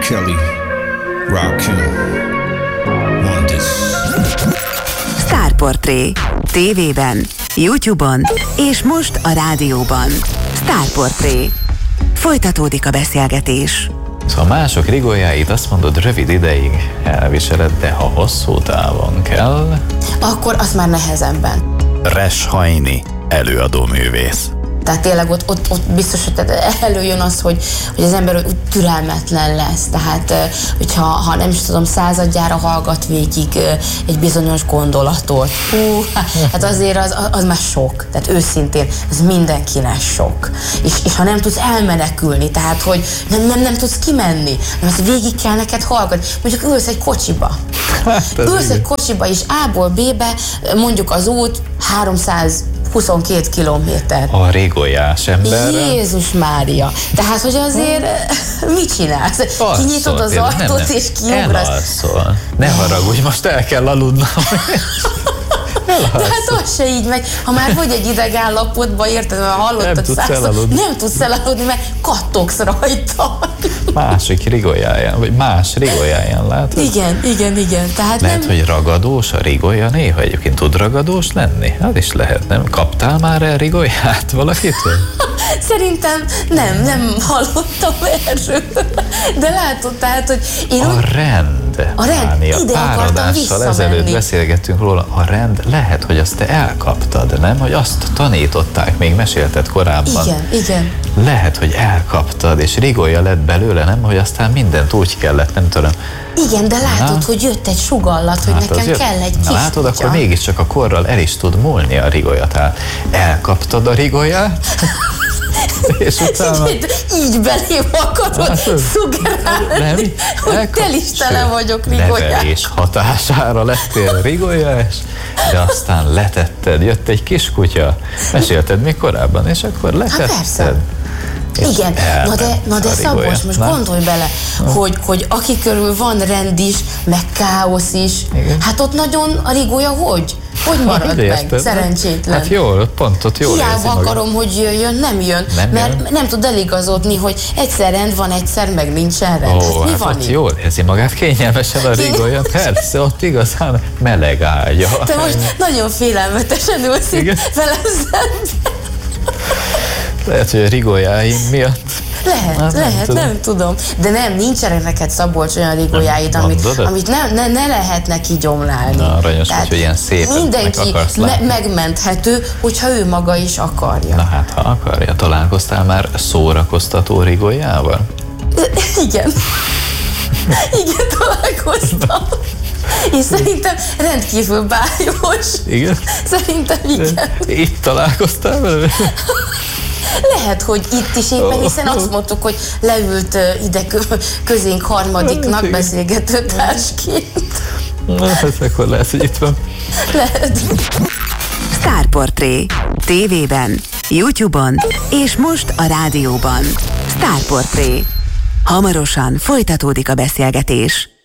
Kelly, Rakim, Wonders. Sztárportré. Tévében, YouTube-on és most a rádióban. Sztárportré. Folytatódik a beszélgetés. Ha mások rigójáit azt mondod rövid ideig elviseled, de ha hosszú távon kell... Akkor az már nehezebben. Res Hajni, előadóművész. Tehát tényleg ott biztos, hogy előjön az, hogy az ember úgy türelmetlen lesz. Tehát, hogyha nem is tudom, századjára hallgat végig egy bizonyos gondolatot. Hát azért az már sok. Tehát őszintén, ez mindenkinek sok. És ha nem tudsz elmenekülni, tehát, hogy nem tudsz kimenni, hanem azt végig kell neked hallgatni. Mondjuk ülsz egy kocsiba. Ülsz egy kocsiba, és A-ból B-be, mondjuk az út 322 kilométer. A rigolyás emberre. Jézus Mária! Tehát, hogy azért mit csinálsz? Kinyitod az ajtót és kiugrasz. Elalszol. Ne haragudj, most el kell aludnom. De hát az se így megy. Ha már vagy egy idegállapotban, érted, mert hallottad százszor, nem tudsz elaludni, mert kattogsz rajta. Másik rigolyáján, vagy más rigolyáján látod? Igen. Tehát lehet, hogy ragadós a rigolya néha egyébként tud ragadós lenni? Hát is lehet, nem? Kaptál már el rigolyát valakitől? Szerintem nem hallottam erről. De látod, tehát, hogy én a rend. Ide pár adással ezelőtt beszélgettünk róla. A rend, lehet, hogy azt te elkaptad, nem? Hogy azt tanították, még mesélted korábban. Igen. Lehet, hogy elkaptad, és rigolya lett belőle, nem? Hogy aztán mindent úgy kellett, nem tudom. Igen, de látod, hogy jött egy sugallat, hogy nekem kell egy kis látod, kutya. Akkor mégiscsak a korral el is tud múlni a rigolya. Tehát elkaptad a rigolyát, és utána... így belém akarod szugálni, hogy tel is tele vagyok rigolyát. Nevelés hatására lettél rigolyás, de aztán letetted, jött egy kis kutya, mesélted még korábban, és akkor letetted. Igen, na de Szabolcs, most gondolj bele, hogy aki körül van rend is, meg káosz is, hát ott nagyon a rigolya hogy marad meg, szerencsétlen. Hát jól, pontot jól érzi hiába akarom, hogy jöjjön, nem jön, mert nem tud eligazodni, hogy egyszer rend van, egyszer meg nincsen rend. Mi van ott jól érzi magát kényelmesen a rigolya, persze, ott igazán meleg ágya. Te most nagyon félelmetesen ülsz velem szemben. Lehet, hogy a rigolyáim miatt. Lehet, nem tudom. De nincsenek neked, Szabolcs, olyan rigolyáid, amit ne lehetne kigyomlálni. Na, aranyos, hogy ilyen szép. Mindenki megmenthető, hogyha ő maga is akarja. Na hát, ha akarja. Találkoztál már szórakoztató rigolyával? Igen, találkoztam. És szerintem rendkívül bájos. Igen? Szerintem igen. Itt találkoztál vele? Lehet, hogy itt is éppen, hiszen azt mondtuk, hogy leült ide közénk harmadiknak beszélgető társként. Na, hát akkor lehet, hogy itt van. Lehet. Sztárportré. Tévében, YouTube-on és most a rádióban. Sztárportré. Hamarosan folytatódik a beszélgetés.